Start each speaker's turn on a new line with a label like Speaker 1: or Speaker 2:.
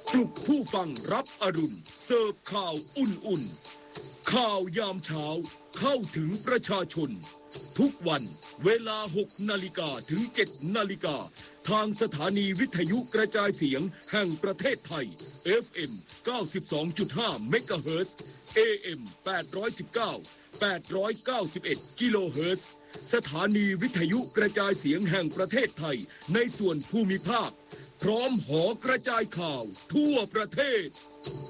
Speaker 1: ปลุกผู้ฟังรับอรุณเสิร์ฟข่าวอุ่นๆข่าวยามเช้าเข้าถึงประชาชนทุกวันเวลา 6 นาฬิกาถึง 7 นาฬิกาทางสถานีวิทยุกระจายเสียงแห่งประเทศไทย FM 92.5 เมกะเฮิรตซ์ AM 819 891 กิโลเฮิรตซ์สถานีวิทยุกระจายเสียงแห่งประเทศไทยในส่วนภูมิภาคพร้อมหอกระจายข่าวทั่วประเทศ